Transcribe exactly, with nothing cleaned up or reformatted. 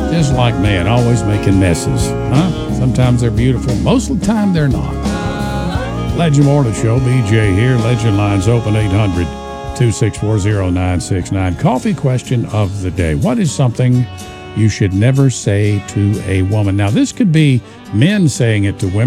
Just like man, always making messes. Huh? Sometimes they're beautiful. Most of the time, they're not. Legend Morning Show, B J here. Legend lines open eight hundred, two six four, zero nine six nine. Coffee question of the day. What is something you should never say to a woman? Now, this could be men saying it to women.